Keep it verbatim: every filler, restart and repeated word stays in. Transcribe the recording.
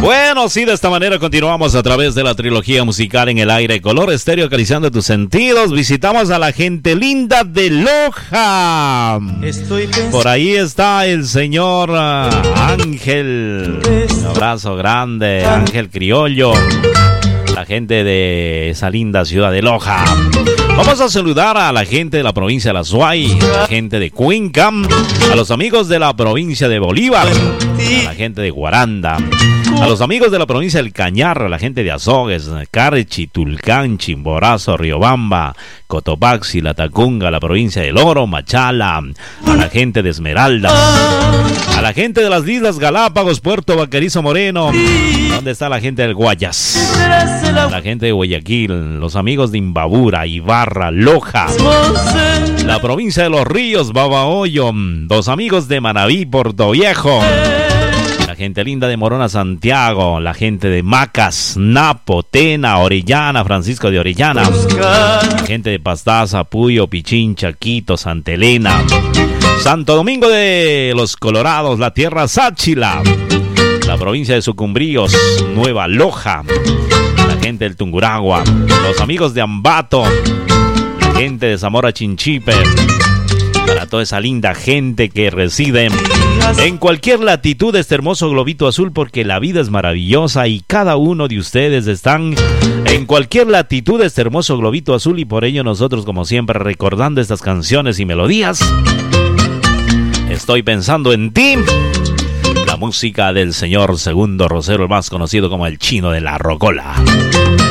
Bueno, sí, de esta manera continuamos a través de la trilogía musical En el Aire, Color Estéreo, acariciando tus sentidos. Visitamos a la gente linda de Loja. Por ahí está el señor uh, Ángel. Un abrazo grande, Ángel Criollo. La gente de esa linda ciudad de Loja. Vamos a saludar a la gente de la provincia de La Suay, a la gente de Cuenca, a los amigos de la provincia de Bolívar, a la gente de Guaranda, a los amigos de la provincia del Cañar, a la gente de Azogues, Carchi, Tulcán, Chimborazo, Riobamba, Cotopaxi, La Tacunga, la provincia del Oro, Machala, a la gente de Esmeralda, a la gente de las Islas Galápagos, Puerto Vaquerizo Moreno. ¿Dónde está la gente del Guayas? La gente de Guayaquil, los amigos de Imbabura, Ibarra, Loja, la provincia de Los Ríos, Babahoyo, los amigos de Manabí, Puerto Viejo, la gente linda de Morona, Santiago, la gente de Macas, Napo, Tena, Orellana, Francisco de Orellana, la gente de Pastaza, Puyo, Pichincha, Quito, Santa Elena, Santo Domingo de los Colorados, la tierra Sáchila, la provincia de Sucumbríos, Nueva Loja, la gente del Tunguragua, los amigos de Ambato, la gente de Zamora Chinchipe, para toda esa linda gente que reside en cualquier latitud de este hermoso globito azul, porque la vida es maravillosa y cada uno de ustedes están en cualquier latitud de este hermoso globito azul, y por ello nosotros, como siempre, recordando estas canciones y melodías, estoy pensando en ti. La música del señor Segundo Rosero, el más conocido como el Chino de la Rocola.